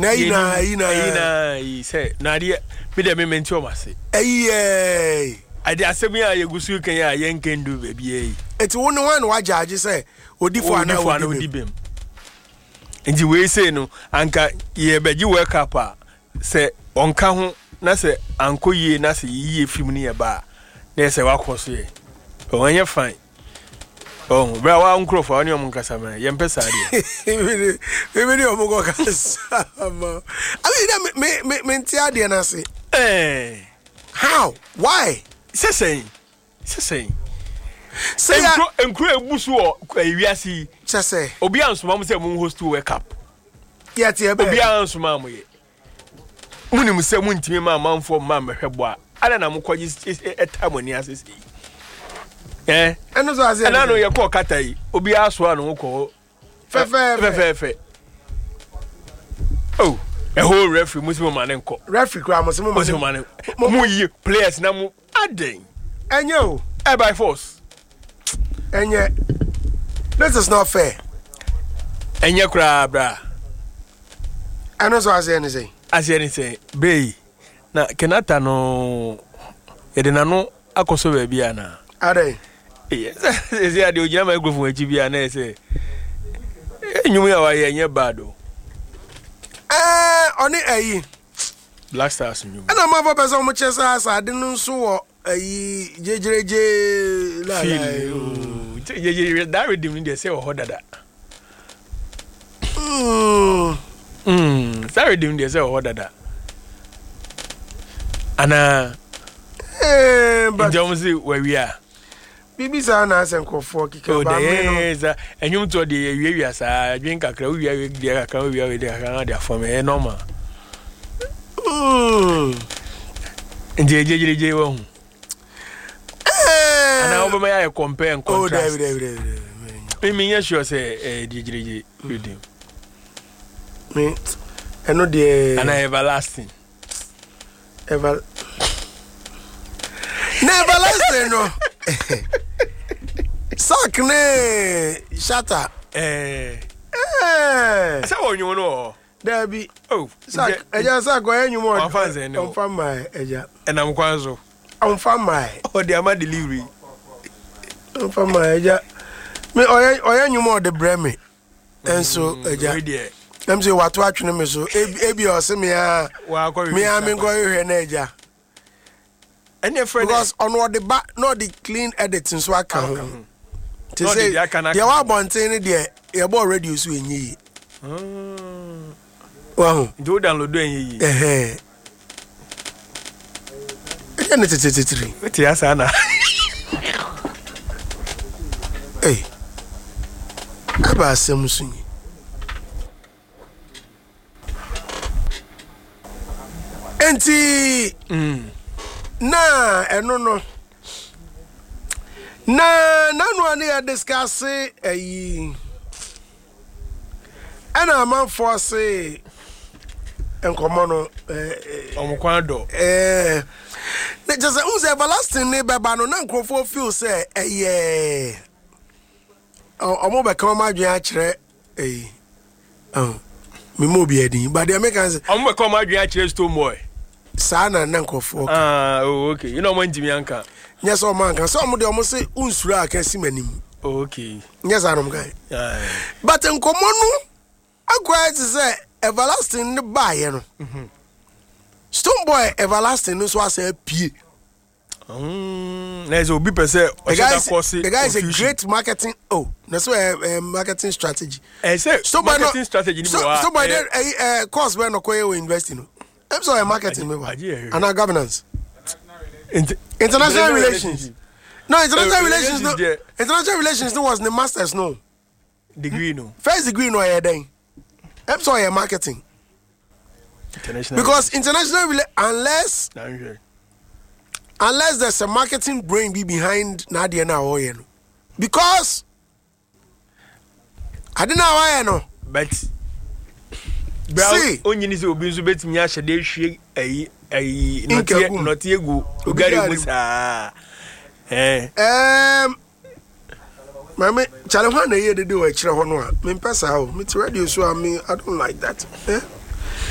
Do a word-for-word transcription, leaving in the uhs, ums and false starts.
Na ina ina ina yi say na dia me de me menti o mase. Eh ade asemi a yegusu kan ya yenkendu baby eh. Eti wo ne wan wa judge say odifo ana odibem. Nti we say no anka ye beji wake up a say onka ho na say anko yie na say yie film ne ye ba na say wakoso ye. Onye fine. Oh, bra wa nkrofo ani om nkasa ma ye mpesa ade. Ebe ebe ni omo go kasa ma. Abi me me me nti ade na say. Eh. How? Why? Say say. Say say. Say enkro enkro ebusu o ewiase. Say say. Obi ansoma mo say mo host wake up. Yet ye be. Obi ansoma mo ye. Munim say mo ntimi ma manfo ma mehwebo a. Ada na mo kwaji etamoni asese. Eh, eno so ase. Ana no ye ko kata yi. Obi aso anu ko. Fe fe fe fe. Oh, a whole referee musimo mane nko. Referee kwa musimo mane. Musimo mane. Mo yi players na mo aden. Enye o. Eh by force. Enye. This is not fair. Enye kura bra. Eno so ase any say. Ase any say. Be. Na Kenata no yede na no akoso ba bia na. Ade. Yes, say ade o jama go fun achi bia na say. Enyum ya wa ye nye bado. Eh, oni ayi. Black Stars nyum. Ana ma fa person mo chesa asa ade no nso wo ayi jejereje la la. Jejereje that redeem dey say o dada. Mm. Mm, that redeem dey say o dada. Ana eh but Jones where we are. Bibi sa na asenkofo kike ba me no. Yes, enyum to de wie wie asa, adwen kakra wie wie de kakra wie wie de kakra de afom e normal. Mm. Nje jejereje wo hu. Eh. Ana obo ma ya compare and contrast. Oh, David, David, David. Me me sure say eh jejereje redeem. Me I know the Ana everlasting. Ever Never listen no. Sak ne shatter. Eh. Eh. Say onyu no. There be. Oh. Sak eja sak go enyu mo. On fan say no. On fan my eja. Enam kwanzo. On fan my. Oh, the ama delivery. On fan my eja. Me oya oya enyu mo de breme. Enso eja. Dem say watu atwene me so. Ebi o se me a. Me a me go hwe na eja. Because on what the back, not the clean editing, so I can. To say, you are born saying there, you're born radio, so in ye. Well, do download doing ye. Eh, and it's a three. But yes, Anna. Hey, about Samsung. Auntie, hmm. Na eno no na nanu ani ya discuss eh ana man force enkomo no eh omkwan do eh na just unse everlasting ne beba no na nkrofo feel say eh omo be kan ma dwen a kire eh oh me mo bi edin but the Americans omo be kan ma dwen a kire stone boy sana na nkofo ah oh okay you know when Jimmy anka yes o man kan so omo de omo say unsura aka simanim okay yes anom guy but nkomo no akwa it say everlasting ne baye no mhm stone boy everlasting no so asa pie mm there's obi person the guy the guy is a great marketing oh that's why uh, marketing strategy eh say marketing strategy ni so so by the uh, course when no go invest in I'm sorry, marketing, and our governance. Inter- international relations. No, international uh, relations. No, international relations. No, was the masters. No degree. No first degree. No, I then. I'm sorry, marketing. International because international rela- unless unless there's a marketing brain be behind Nadia now, you know, because I don't know why I know, but. See, only is obi nso betimi a hede hwie ayi ayi notie notie gu ogari musa eh em mama chale ho na ye de de wa kire ho no a me pesa o me ti radio so a me I don't like that eh